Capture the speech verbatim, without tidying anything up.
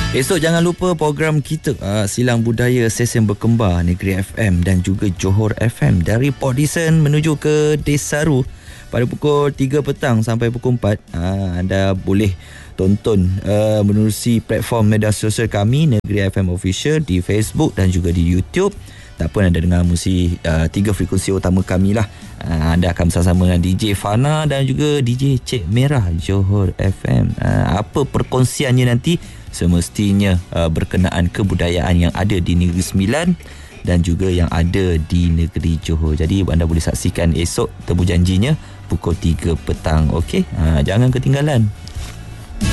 Esok jangan lupa program kita uh, Silang Budaya Sesen Berkembar Negeri F M dan juga Johor F M dari Port Dickson menuju ke Desaru pada pukul tiga petang sampai pukul empat. Uh, anda boleh tonton uh, menerusi platform media sosial kami Negeri F M Official di Facebook dan juga di YouTube. Tak apa, anda dengar mesti uh, tiga frekuensi utama kami lah. Uh, anda akan bersama dengan D J Fana dan juga D J Cik Merah Johor F M. Uh, apa perkongsiannya nanti semestinya uh, berkenaan kebudayaan yang ada di Negeri Sembilan dan juga yang ada di Negeri Johor. Jadi anda boleh saksikan esok, temu janjinya pukul tiga petang. Okey, uh, jangan ketinggalan.